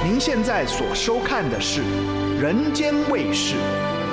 您现在所收看的是《人间卫视》。